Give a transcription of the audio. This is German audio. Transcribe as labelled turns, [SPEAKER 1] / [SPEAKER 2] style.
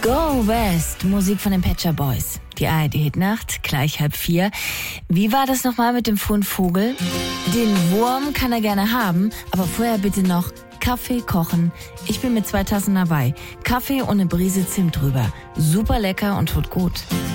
[SPEAKER 1] Go West, Musik von den Pet Shop Boys. Die ARD-Hitnacht, gleich 3:30. Wie war das nochmal mit dem Fundvogel? Den Wurm kann er gerne haben, aber vorher bitte noch Kaffee kochen. Ich bin mit 2 Tassen dabei. Kaffee und eine Brise Zimt drüber. Super lecker und tut gut.